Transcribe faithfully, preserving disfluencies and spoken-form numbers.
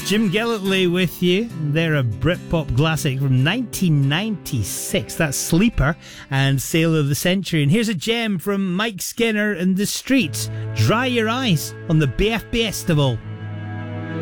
Jim Gillitley with you. They're a Britpop classic from nineteen ninety-six. That's Sleeper and Sale of the Century. And here's a gem from Mike Skinner and the Streets. Dry Your Eyes on the B F B Festival.